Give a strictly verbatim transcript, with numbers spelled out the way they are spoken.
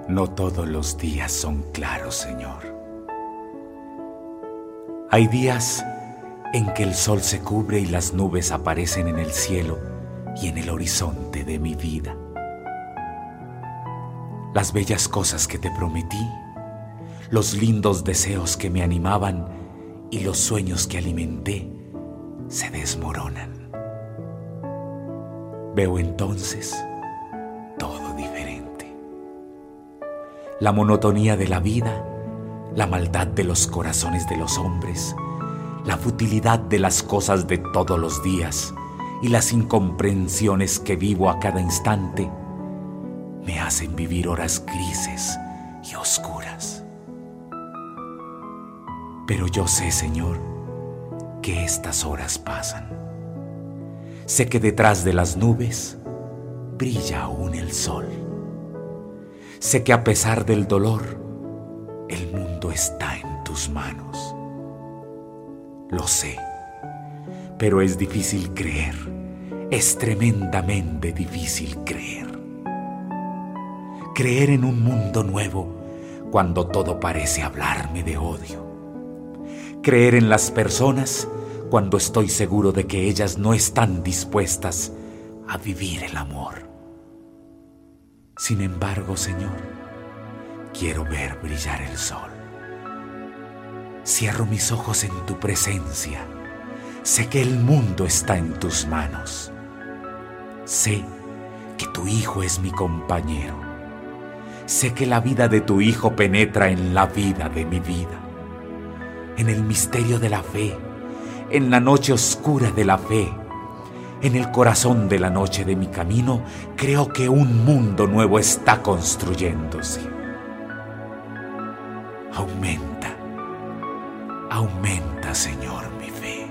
No todos los días son claros, Señor. Hay días en que el sol se cubre y las nubes aparecen en el cielo y en el horizonte de mi vida. Las bellas cosas que te prometí, los lindos deseos que me animaban y los sueños que alimenté se desmoronan. Veo entonces todo diferente. La monotonía de la vida, la maldad de los corazones de los hombres, la futilidad de las cosas de todos los días y las incomprensiones que vivo a cada instante me hacen vivir horas grises y oscuras. Pero yo sé, Señor, que estas horas pasan. Sé que detrás de las nubes brilla aún el sol. Sé que a pesar del dolor, el mundo está en tus manos. Lo sé, pero es difícil creer, es tremendamente difícil creer. Creer en un mundo nuevo cuando todo parece hablarme de odio. Creer en las personas cuando estoy seguro de que ellas no están dispuestas a vivir el amor. Sin embargo, Señor, quiero ver brillar el sol. Cierro mis ojos en tu presencia. Sé que el mundo está en tus manos. Sé que tu Hijo es mi compañero. Sé que la vida de tu Hijo penetra en la vida de mi vida. En el misterio de la fe, en la noche oscura de la fe, en el corazón de la noche de mi camino, creo que un mundo nuevo está construyéndose. Aumenta, aumenta, Señor, mi fe.